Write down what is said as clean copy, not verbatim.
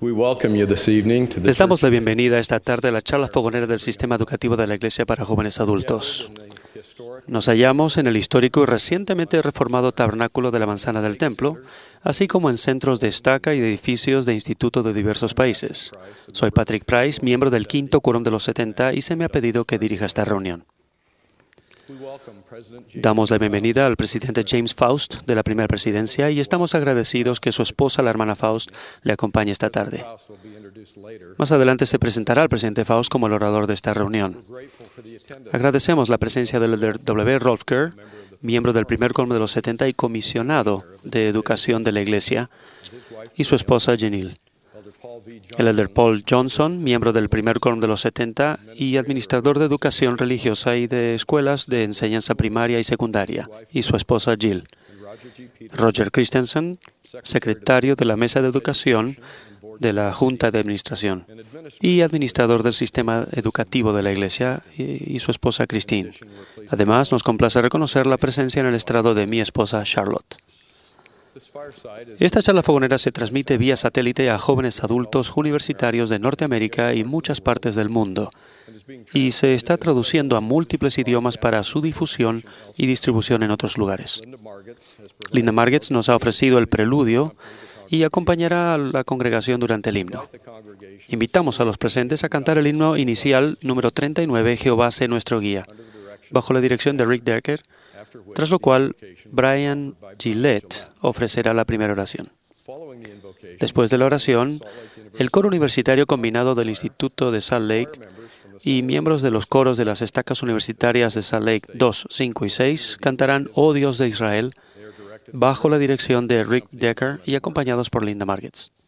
Les damos la bienvenida esta tarde a la charla fogonera del Sistema Educativo de la Iglesia para Jóvenes Adultos. Nos hallamos en el histórico y recientemente reformado Tabernáculo de la Manzana del Templo, así como en centros de estaca y de edificios de instituto de diversos países. Soy Patrick Price, miembro del quinto Quórum de los 70, y se me ha pedido que dirija esta reunión. Damos la bienvenida al presidente James Faust de la Primera Presidencia y estamos agradecidos que su esposa, la hermana Faust, le acompañe esta tarde. Más adelante se presentará al presidente Faust como el orador de esta reunión. Agradecemos la presencia del elder W. Rolf Kerr, miembro del primer Quórum de los 70 y comisionado de Educación de la Iglesia, y su esposa Jenil. El elder Paul Johnson, miembro del primer Quórum de los 70 y administrador de educación religiosa y de escuelas de enseñanza primaria y secundaria, y su esposa Jill. Roger Christensen, secretario de la Mesa de Educación de la Junta de Administración y administrador del sistema educativo de la Iglesia, y su esposa Christine. Además, nos complace reconocer la presencia en el estrado de mi esposa Charlotte. Esta charla fogonera se transmite vía satélite a jóvenes adultos universitarios de Norteamérica y muchas partes del mundo, y se está traduciendo a múltiples idiomas para su difusión y distribución en otros lugares. Linda Margetts nos ha ofrecido el preludio y acompañará a la congregación durante el himno. Invitamos a los presentes a cantar el himno inicial número 39, Jehová sé nuestro guía, bajo la dirección de Rick Decker, tras lo cual Brian Gillette ofrecerá la primera oración. Después de la oración, el coro universitario combinado del Instituto de Salt Lake y miembros de los coros de las estacas universitarias de Salt Lake 2, 5 y 6 cantarán Oh Dios de Israel, bajo la dirección de Rick Decker y acompañados por Linda Margetts.